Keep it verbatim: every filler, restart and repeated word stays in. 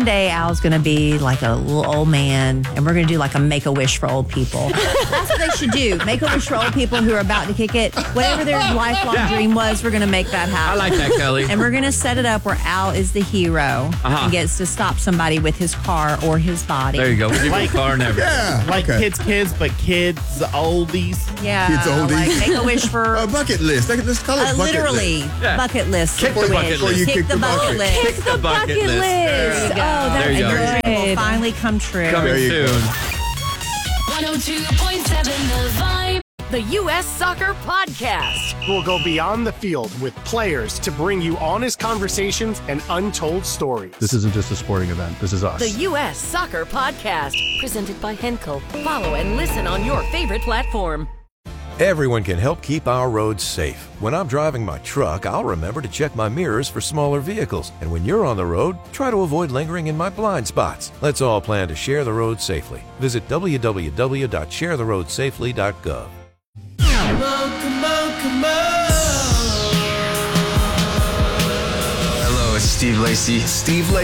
day Al's going to be like a little old man, and we're going to do like a Make-A-Wish for old people. That's what they should do. Make-A-Wish for old people who are about to kick it. Whatever their lifelong Yeah. dream was, we're going to make that happen. I like that, Kelly. And we're going to set it up where Al is the hero Uh-huh. and gets to stop somebody with his car or his body. There you go. We give you a Like- car and everything. Yeah. Like okay. kids, kids, but kids, oldies. Yeah. Kids oldies. Like Make-A-Wish for... A bucket list. Let's call it Uh, bucket literally, list. Yeah. bucket list. Kick the wish. bucket list. Or you kick, kick the, the bucket bucket. list. Kick the bucket list. There you go. Oh, that's There you and go. your dream will good. finally come true. Coming There you go. soon. one oh two point seven The Vibe. The U S Soccer Podcast. We'll go beyond the field with players to bring you honest conversations and untold stories. This isn't just a sporting event. This is us. The U S Soccer Podcast. Presented by Henkel. Follow and listen on your favorite platform. Everyone can help keep our roads safe. When I'm driving my truck, I'll remember to check my mirrors for smaller vehicles. And when you're on the road, try to avoid lingering in my blind spots. Let's all plan to share the road safely. Visit w w w dot share the road safely dot gov. Come on, come on, come on. Hello, it's Steve Lacy. Steve Lacy.